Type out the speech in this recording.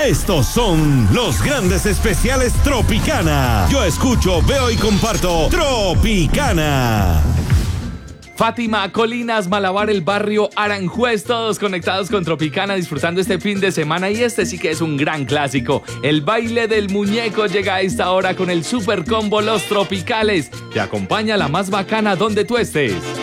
Estos son los grandes especiales Tropicana. Yo escucho, veo y comparto Tropicana. Fátima, Colinas, Malabar, el barrio Aranjuez, todos conectados con Tropicana, disfrutando este fin de semana. Y este sí que es un gran clásico. El baile del muñeco llega a esta hora con el super combo Los Tropicales. Te acompaña la más bacana donde tú estés.